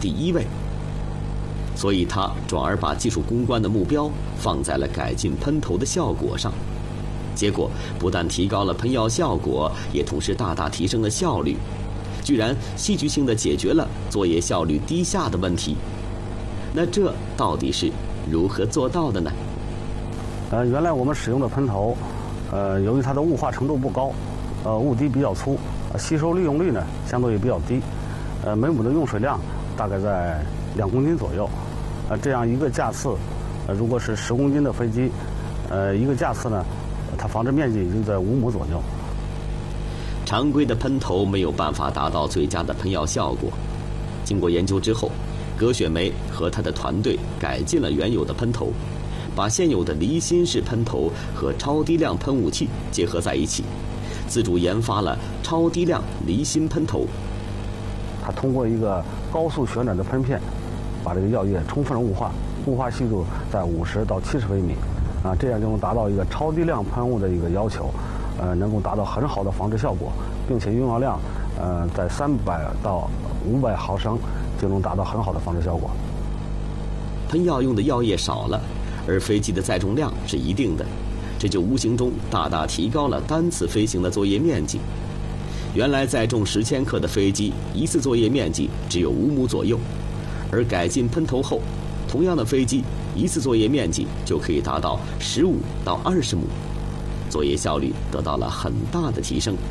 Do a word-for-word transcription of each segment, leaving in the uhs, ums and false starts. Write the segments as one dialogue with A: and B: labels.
A: 第一位。所以他转而把技术攻关的目标放在了改进喷头的效果上，结果不但提高了喷药效果，也同时大大提升了效率，居然戏剧性地解决了作业效率低下的问题。那这到底是如何做到的呢？
B: 呃，原来我们使用的喷头，呃，由于它的雾化程度不高，呃，雾滴比较粗，呃、吸收利用率呢相对也比较低，呃，每亩的用水量大概在两公斤左右。呃，这样一个架次，呃，如果是十公斤的飞机，呃，一个架次呢，它防治面积已经在五亩左右。
A: 常规的喷头没有办法达到最佳的喷药效果。经过研究之后，葛雪梅和他的团队改进了原有的喷头，把现有的离心式喷头和超低量喷雾器结合在一起，自主研发了超低量离心喷头。
B: 它通过一个高速旋转的喷片，把这个药液充分雾化，雾化系数在五十到七十微米，啊，这样就能达到一个超低量喷雾的一个要求，呃，能够达到很好的防治效果，并且用药量，呃，在三百到五百毫升就能达到很好的防治效果。
A: 喷药用的药液少了，而飞机的载重量是一定的，这就无形中大大提高了单次飞行的作业面积。原来载重十千克的飞机，一次作业面积只有五亩左右，而改进喷头后，同样的飞机一次作业面积就可以达到十五到二十亩，作业效率得到了很大的提升。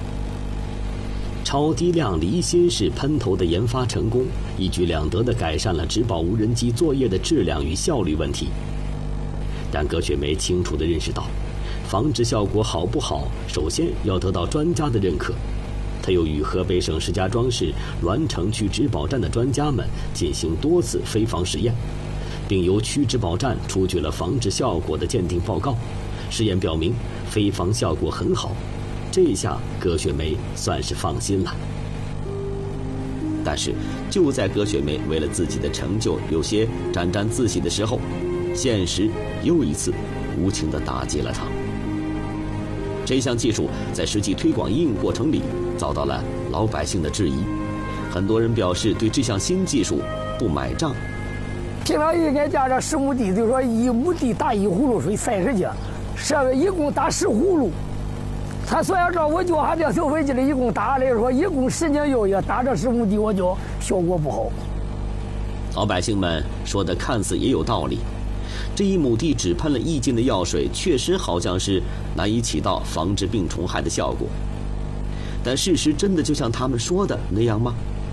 A: 超低量离心式喷头的研发成功，一举两得地改善了植保无人机作业的质量与效率问题。但葛雪梅清楚地认识到，防治效果好不好，首先要得到专家的认可。他又与河北省石家庄市栾城区植保站的专家们进行多次飞防实验，并由区植保站出具了防治效果的鉴定报告。实验表明，飞防效果很好。这下葛雪梅算是放心了。但是就在葛雪梅为了自己的成就有些沾沾自喜的时候，现实又一次无情地打击了她。这项技术在实际推广应用过程里遭到了老百姓的质疑，很多人表示对这项新技术不买账。
C: 平常应该加上十亩地，就说一亩地打一葫芦水三十节，这个一共打十葫芦。他所要照我脚下这小飞机的一共打来说，一共十年药液打这十亩地，我脚效果不好。
A: 老百姓们说的看似也有道理，这一亩地只喷了一斤的药水，确实好像是难以起到防治病虫害的效果。但事实真的就像他们说的那样吗？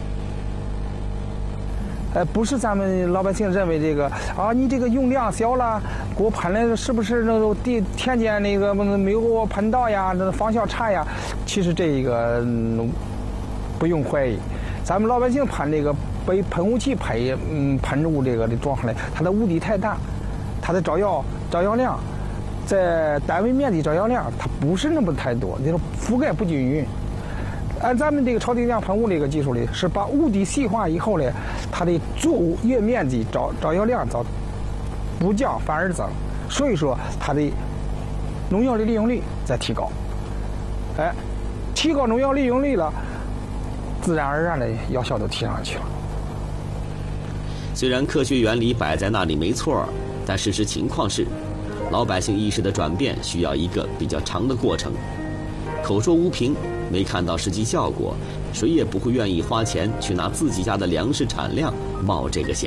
D: 呃，不是咱们老百姓认为这个啊，你这个用量小了，给我喷的是不是那个地田间那个没有给我喷到呀？那防效差呀？其实这个、嗯、不用怀疑，咱们老百姓喷这个被喷雾器喷嗯喷雾这个的状况呢，它的雾滴太大，它的照耀照耀量在单位面积照耀量它不是那么太多，就是覆盖不均匀。按咱们这个超低量喷雾这个技术呢，是把雾滴细化以后呢，它的作业面积照照耀量遭不降反而增，所以说它的农药的利用率在提高。哎，提高农药利用率了，自然而然的药效都提上去了。
A: 虽然科学原理摆在那里没错，但事实情况是，老百姓意识的转变需要一个比较长的过程。口说无凭，没看到实际效果，谁也不会愿意花钱去拿自己家的粮食产量冒这个险。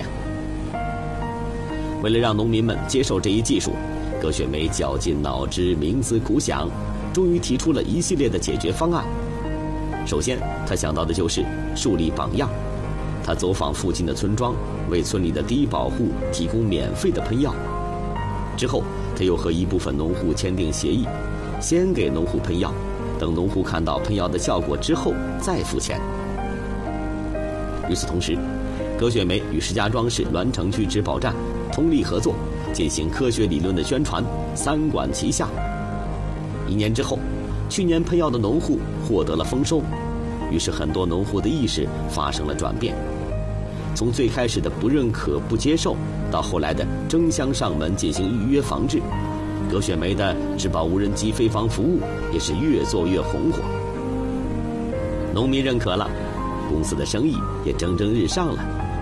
A: 为了让农民们接受这一技术，葛雪梅绞尽脑汁，冥思苦想，终于提出了一系列的解决方案。首先，他想到的就是树立榜样。他走访附近的村庄，为村里的低保户提供免费的喷药。之后，他又和一部分农户签订协议，先给农户喷药，等农户看到喷药的效果之后再付钱。与此同时，葛雪梅与石家庄市栾城区植保站通力合作，进行科学理论的宣传，三管齐下。一年之后，去年喷药的农户获得了丰收，于是很多农户的意识发生了转变，从最开始的不认可不接受，到后来的争相上门进行预约防治，葛雪梅的植保无人机飞防服务也是越做越红火。农民认可了，公司的生意也蒸蒸日上了。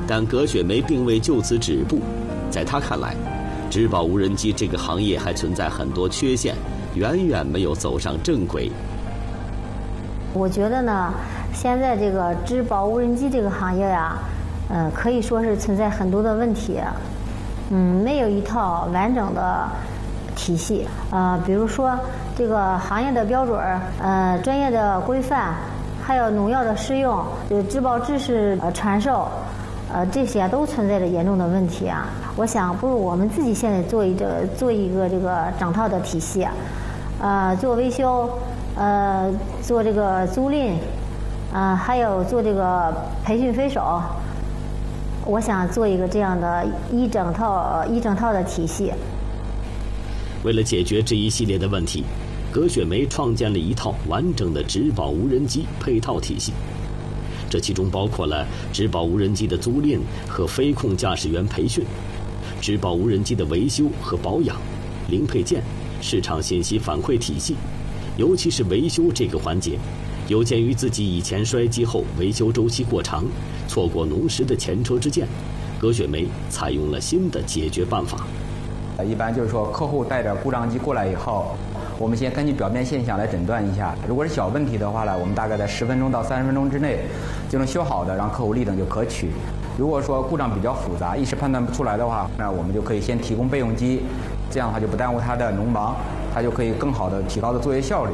A: 但葛雪梅并未就此止步，在她看来，植保无人机这个行业还存在很多缺陷，远远没有走上正轨。
E: 我觉得呢，现在这个植保无人机这个行业呀，呃，可以说是存在很多的问题，嗯，没有一套完整的体系，呃，比如说这个行业的标准，呃，专业的规范，还有农药的使用，这植保知识呃传授，呃，这些都存在着严重的问题啊。我想，不如我们自己现在做一个做一个这个整套的体系，呃，做维修，呃，做这个租赁，啊、呃，还有做这个培训飞手。我想做一个这样的一整套一整套的体系。
A: 为了解决这一系列的问题，葛雪梅创建了一套完整的植保无人机配套体系。这其中包括了植保无人机的租赁和飞控驾驶员培训，植保无人机的维修和保养，零配件、市场信息反馈体系。尤其是维修这个环节，有鉴于自己以前摔机后维修周期过长，错过农时的前车之鉴，葛雪梅采用了新的解决办法。
F: 一般就是说，客户带着故障机过来以后，我们先根据表面现象来诊断一下。如果是小问题的话呢，我们大概在十分钟到三十分钟之内就能修好的，让客户立等就可取。如果说故障比较复杂，一时判断不出来的话，那我们就可以先提供备用机，这样的话就不耽误他的农忙，他就可以更好的提高的作业效率。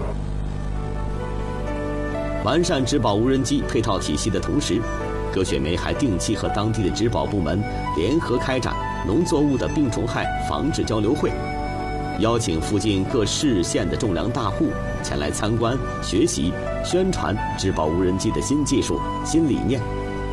A: 完善植保无人机配套体系的同时，葛雪梅还定期和当地的植保部门联合开展农作物的病虫害防治交流会，邀请附近各市县的种粮大户前来参观、学习、宣传植保无人机的新技术、新理念。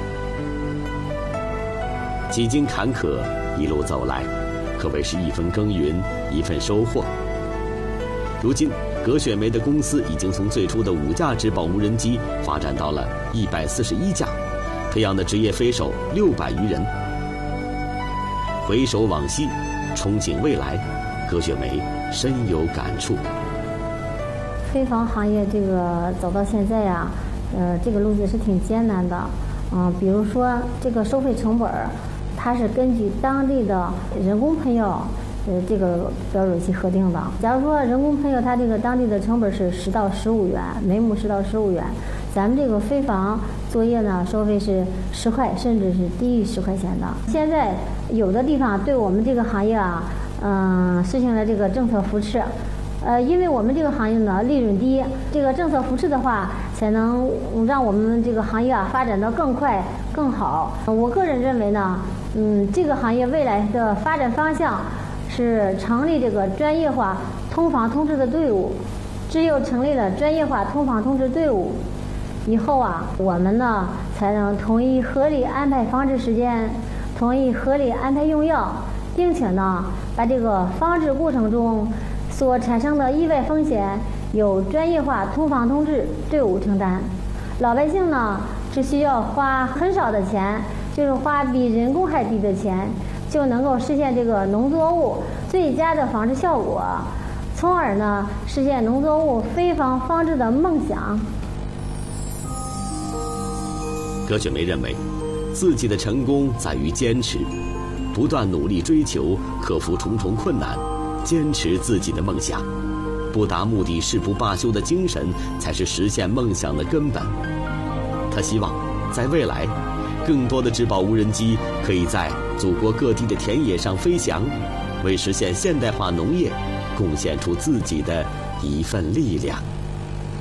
A: 几经坎坷，一路走来，可谓是一分耕耘一分收获。如今，葛雪梅的公司已经从最初的五架植保无人机发展到了一百四十一架，培养的职业飞手六百余人。回首往昔，憧憬未来，葛雪梅深有感触。
E: 飞防行业这个走到现在呀、啊，呃，这个路子是挺艰难的。嗯、呃，比如说这个收费成本，它是根据当地的人工喷药，呃，这个标准去核定的。假如说人工喷药，它这个当地的成本是十到十五元，每亩十到十五元。咱们这个飞防作业呢，收费是十块，甚至是低于十块钱的。现在有的地方对我们这个行业啊，嗯、呃，实行了这个政策扶持。呃，因为我们这个行业呢利润低，这个政策扶持的话，才能让我们这个行业啊发展得更快更好。我个人认为呢，嗯，这个行业未来的发展方向是成立这个专业化通防通知的队伍。只有成立了专业化通防通知队伍以后啊，我们呢才能统一合理安排防治时间，统一合理安排用药，并且呢，把这个防治过程中所产生的意外风险由专业化通防通知队伍承担。老百姓呢只需要花很少的钱，就是花比人工还低的钱，就能够实现这个农作物最佳的防治效果，从而呢实现农作物飞防防治的梦想。
A: 葛雪梅认为，自己的成功在于坚持，不断努力追求，克服重重困难，坚持自己的梦想。不达目的誓不罢休的精神，才是实现梦想的根本。他希望，在未来，更多的植保无人机可以在祖国各地的田野上飞翔，为实现现代化农业贡献出自己的一份力量。